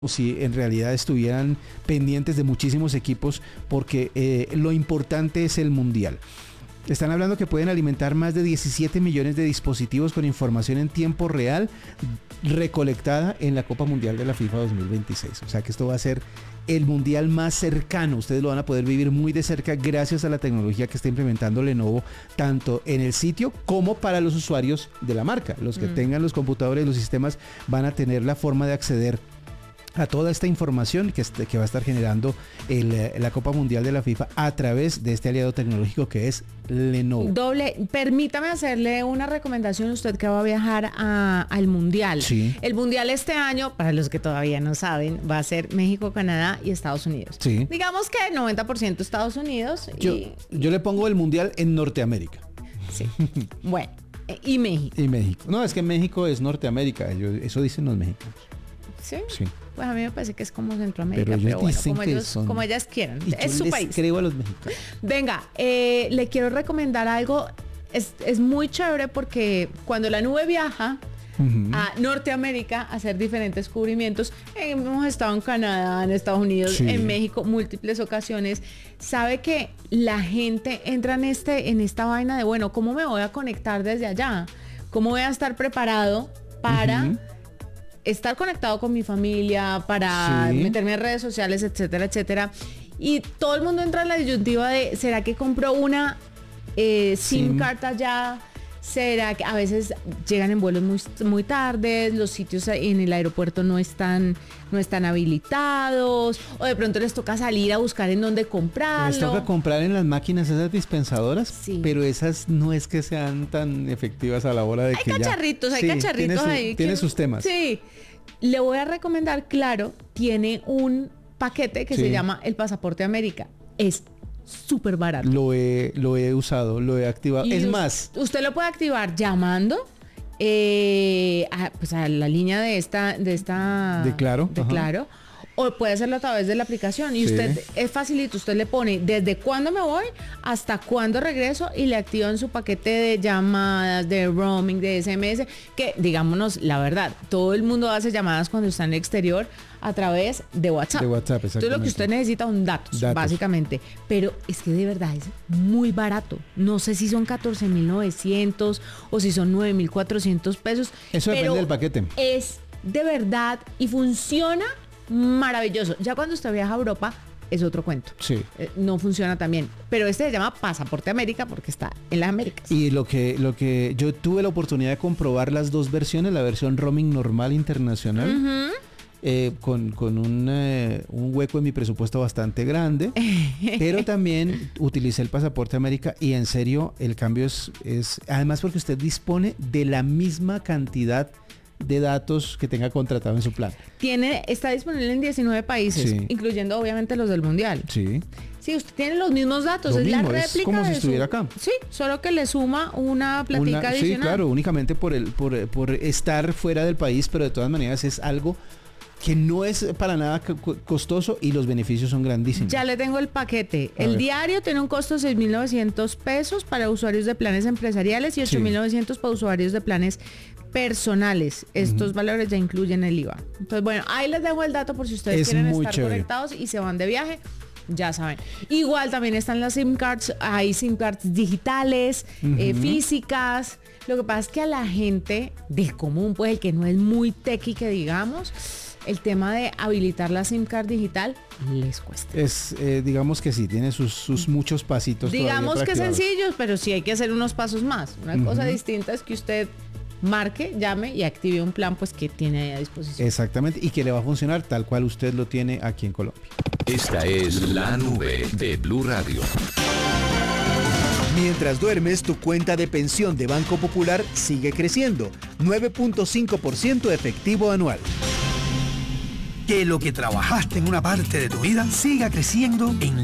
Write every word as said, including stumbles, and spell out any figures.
si en realidad estuvieran pendientes de muchísimos equipos, porque eh, lo importante es el mundial. Están hablando que pueden alimentar más de diecisiete millones de dispositivos con información en tiempo real recolectada en la Copa Mundial de la FIFA dos mil veintiséis. O sea que esto va a ser el mundial más cercano. Ustedes lo van a poder vivir muy de cerca gracias a la tecnología que está implementando Lenovo, tanto en el sitio como para los usuarios de la marca. Los que mm. tengan los computadores, los sistemas, van a tener la forma de acceder a toda esta información que, este, que va a estar generando el, la Copa Mundial de la FIFA a través de este aliado tecnológico que es Lenovo. Doble, permítame hacerle una recomendación, usted que va a viajar a, al Mundial. Sí. El Mundial este año, para los que todavía no saben, va a ser México, Canadá y Estados Unidos. Sí. Digamos que noventa por ciento Estados Unidos. Y, yo, yo le pongo el Mundial en Norteamérica. Sí. Bueno, y México. Y México. No, es que México es Norteamérica, ellos, eso dicen los mexicanos. ¿Sí? Sí. Pues a mí me parece que es como Centroamérica, pero, pero bueno, como, que ellos, son... como ellas quieran. Y es yo su les país. Creo a los mexicanos. Venga, eh, le quiero recomendar algo. Es, es muy chévere porque cuando la nube viaja uh-huh. a Norteamérica a hacer diferentes cubrimientos, eh, hemos estado en Canadá, en Estados Unidos, sí. en México, múltiples ocasiones, sabe que la gente entra en, este, en esta vaina de, bueno, ¿cómo me voy a conectar desde allá? ¿Cómo voy a estar preparado para... Uh-huh. estar conectado con mi familia, para sí. meterme en redes sociales, etcétera, etcétera? Y todo el mundo entra en la disyuntiva de, ¿será que compro una eh, SIM card allá? ¿Será que a veces llegan en vuelos muy, muy tardes, los sitios en el aeropuerto no están, no están habilitados, o de pronto les toca salir a buscar en dónde comprarlo? Les toca comprar en las máquinas esas dispensadoras, sí. pero esas no es que sean tan efectivas a la hora de hay que cacharritos, ya... hay sí, cacharritos tiene su, ahí. Tiene que... sus temas. Sí, le voy a recomendar, Claro, tiene un paquete que sí. se llama el Pasaporte América. Es súper barato. Lo he, lo he usado, lo he activado. Y es us, más, usted lo puede activar llamando eh, a, pues a la línea de esta, de esta, de Claro, de Claro, o puede hacerlo a través de la aplicación. Y sí. usted es facilito, usted le pone desde cuándo me voy hasta cuándo regreso y le activan su paquete de llamadas, de roaming, de S M S, que digámonos la verdad, todo el mundo hace llamadas cuando está en el exterior a través de WhatsApp. De WhatsApp, exactamente. Entonces lo que usted necesita son datos, datos, básicamente. Pero es que de verdad es muy barato. No sé si son catorce mil novecientos o si son nueve mil cuatrocientos pesos. Eso depende del paquete. Es de verdad y funciona maravilloso. Ya cuando usted viaja a Europa es otro cuento. Sí. Eh, no funciona tan bien. Pero este se llama Pasaporte América porque está en las Américas. Y lo que, lo que yo tuve la oportunidad de comprobar las dos versiones, la versión roaming normal internacional. Uh-huh. Eh, con, con un, eh, un hueco en mi presupuesto bastante grande, pero también utilicé el Pasaporte América y en serio el cambio es, es además porque usted dispone de la misma cantidad de datos que tenga contratado en su plan. Tiene, está disponible en diecinueve países, sí. incluyendo obviamente los del Mundial. Sí. Sí, usted tiene los mismos datos, Lo es mismo, la réplica. Es como de si estuviera su... acá. Sí, solo que le suma una platica una, adicional. Sí, claro, únicamente por, el, por, por estar fuera del país, pero de todas maneras es algo que no es para nada costoso y los beneficios son grandísimos. Ya le tengo el paquete. A el ver. diario tiene un costo de seis mil novecientos pesos para usuarios de planes empresariales y ocho mil novecientos sí. para usuarios de planes personales. Estos uh-huh. valores ya incluyen el I V A. Entonces, bueno, ahí les dejo el dato por si ustedes es quieren estar chévere. conectados y se van de viaje. Ya saben. Igual también están las SIM cards, hay SIM cards digitales, uh-huh. eh, físicas. Lo que pasa es que a la gente del común, pues el que no es muy techie que digamos, el tema de habilitar la SIM card digital les cuesta. Es, eh, digamos que sí, tiene sus, sus muchos pasitos. Digamos que sencillos, pero sí hay que hacer unos pasos más. Una uh-huh. cosa distinta es que usted marque, llame y active un plan pues que tiene ahí a disposición. Exactamente, y que le va a funcionar tal cual usted lo tiene aquí en Colombia. Esta es La Nube de Blue Radio. Mientras duermes, tu cuenta de pensión de Banco Popular sigue creciendo, nueve punto cinco por ciento efectivo anual. Que lo que trabajaste en una parte de tu vida siga creciendo en